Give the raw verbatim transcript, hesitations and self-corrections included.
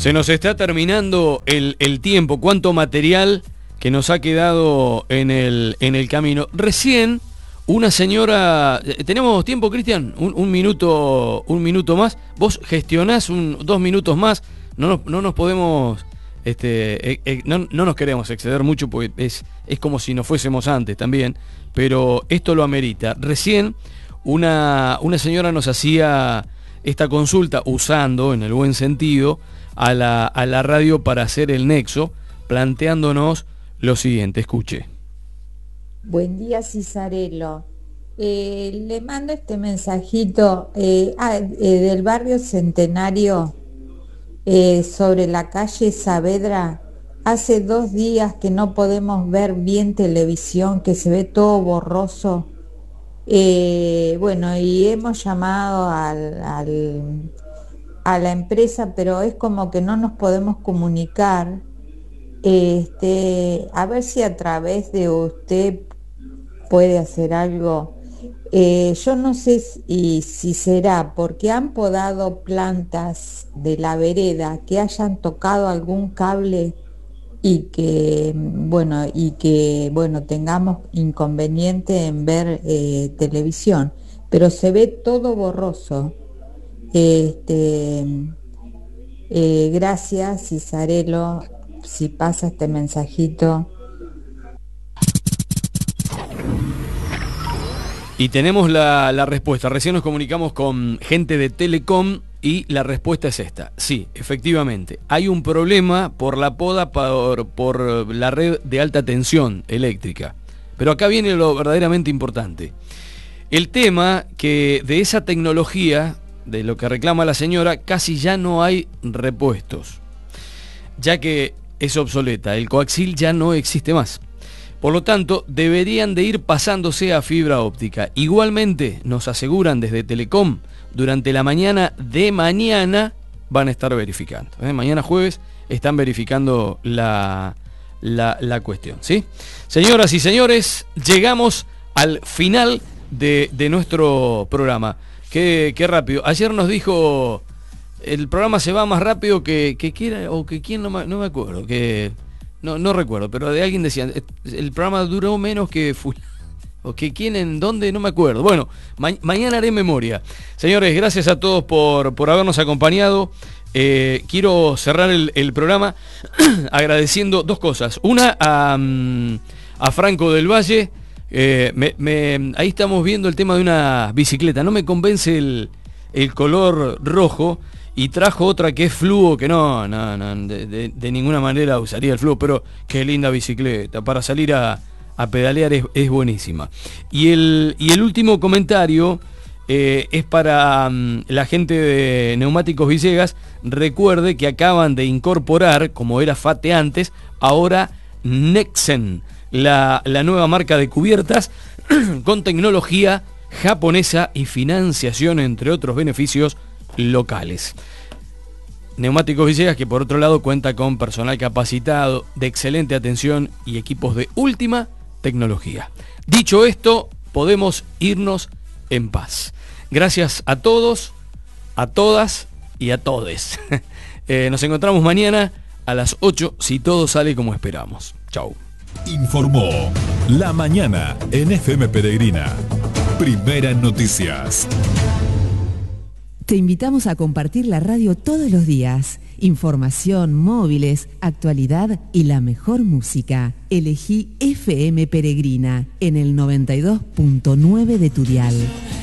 Se nos está terminando el, el tiempo. Cuánto material que nos ha quedado en el, en el camino. Recién una señora... ¿Tenemos tiempo, Cristian? Un, un minuto un minuto más. Vos gestionás un, dos minutos más. No nos, no nos podemos... Este, eh, eh, no, no nos queremos exceder mucho porque es, es como si nos fuésemos antes también. Pero esto lo amerita. Recién una, una señora nos hacía esta consulta usando, en el buen sentido, a la, a la radio para hacer el nexo, planteándonos lo siguiente. Escuche. Buen día, Cisarelo. Eh, le mando este mensajito eh, ah, eh, del barrio Centenario eh, sobre la calle Saavedra. Hace dos días que no podemos ver bien televisión, que se ve todo borroso. Eh, bueno, y hemos llamado al, al, a la empresa, pero es como que no nos podemos comunicar. Este, a ver si a través de usted puede hacer algo. Eh, yo no sé si, si será porque han podado plantas de la vereda que hayan tocado algún cable y que bueno y que bueno tengamos inconveniente en ver eh, televisión, pero se ve todo borroso. Este, eh, gracias, Cisarelo, si pasa este mensajito. Y tenemos la, la respuesta. Recién nos comunicamos con gente de Telecom y la respuesta es esta. Sí, efectivamente, hay un problema por la poda por, por la red de alta tensión eléctrica. Pero acá viene lo verdaderamente importante. El tema que de esa tecnología, de lo que reclama la señora, casi ya no hay repuestos, ya que es obsoleta. El coaxil ya no existe más. Por lo tanto, deberían de ir pasándose a fibra óptica. Igualmente, nos aseguran desde Telecom, durante la mañana de mañana van a estar verificando. ¿eh? Mañana jueves están verificando la, la, la cuestión, ¿sí? Señoras y señores, llegamos al final de, de nuestro programa. Qué, qué rápido. Ayer nos dijo, el programa se va más rápido que, que quiera, o que quién, no me, no me acuerdo, que... No, no recuerdo, pero de alguien decía, el programa duró menos que fui, o que quién, en dónde, no me acuerdo. Bueno, ma mañana haré memoria. Señores, gracias a todos por, por habernos acompañado. Eh, quiero cerrar el, el programa agradeciendo dos cosas. Una, a, a Franco del Valle. Eh, me, me, ahí estamos viendo el tema de una bicicleta. No me convence el, el color rojo. Y trajo otra que es fluo, que no, no, no de, de, de ninguna manera usaría el fluo, pero qué linda bicicleta, para salir a, a pedalear es, es buenísima. Y el, y el último comentario eh, es para um, la gente de Neumáticos Villegas. Recuerde que acaban de incorporar, como era Fate antes, ahora Nexen, la, la nueva marca de cubiertas con tecnología japonesa y financiación, entre otros beneficios locales. Neumáticos Villegas, que por otro lado cuenta con personal capacitado, de excelente atención y equipos de última tecnología. Dicho esto, podemos irnos en paz. Gracias a todos, a todas y a todes. eh, nos encontramos mañana a las ocho si todo sale como esperamos. Chau. Informó La Mañana en F M Peregrina. Primera en noticias. Te invitamos a compartir la radio todos los días. Información, móviles, actualidad y la mejor música. Elegí F M Peregrina en el noventa y dos punto nueve de tu dial.